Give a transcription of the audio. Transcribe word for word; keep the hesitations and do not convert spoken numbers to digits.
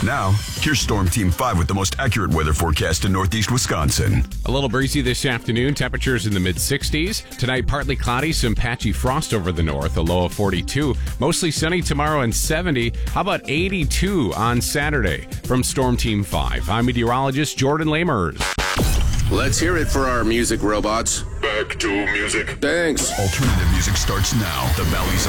Now, here's Storm Team five with the most accurate weather forecast in northeast Wisconsin. A little breezy this afternoon. Temperatures in the mid-sixties. Tonight, partly cloudy, some patchy frost over the north, a low of forty-two. Mostly sunny tomorrow and seventy. How about eighty-two on Saturday? From Storm Team five, I'm meteorologist Jordan Lamers. Let's hear it for our music robots. Back to music. Thanks. Alternative music starts now. The Valley's